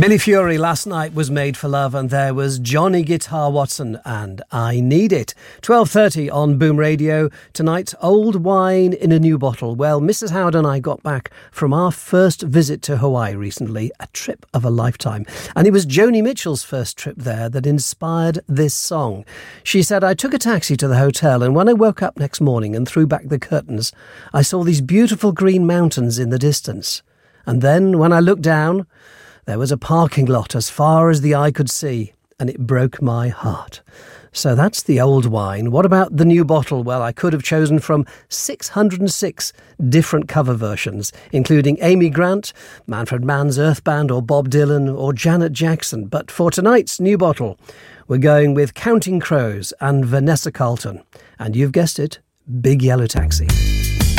Billy Fury, Last Night Was Made for Love, and there was Johnny Guitar Watson and I Need It. 12:30 on Boom Radio. Tonight, old wine in a new bottle. Well, Mrs. Howard and I got back from our first visit to Hawaii recently, a trip of a lifetime. And it was Joni Mitchell's first trip there that inspired this song. She said, I took a taxi to the hotel, and when I woke up next morning and threw back the curtains, I saw these beautiful green mountains in the distance. And then, when I looked down, there was a parking lot as far as the eye could see, and it broke my heart. So that's the old wine. What about the new bottle? Well, I could have chosen from 606 different cover versions, including Amy Grant, Manfred Mann's Earth Band, or Bob Dylan, or Janet Jackson. But for tonight's new bottle, we're going with Counting Crows and Vanessa Carlton. And you've guessed it, Big Yellow Taxi.